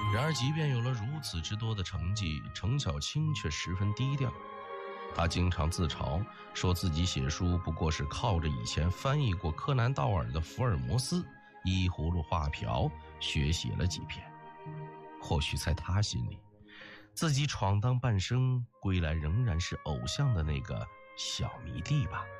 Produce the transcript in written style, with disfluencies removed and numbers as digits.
然而即便有了如此之多的成绩，程小青却十分低调。他经常自嘲，说自己写书不过是靠着以前翻译过柯南道尔的福尔摩斯依葫芦画瓢学写了几篇。或许在他心里，自己闯荡半生归来仍然是偶像的那个小迷弟吧。